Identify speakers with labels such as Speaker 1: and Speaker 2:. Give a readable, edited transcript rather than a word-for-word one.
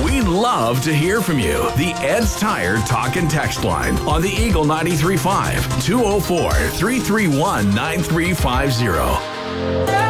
Speaker 1: We'd love to hear from you. The Ed's Tire Talk and Text line on the Eagle 93.5, 204-331-9350.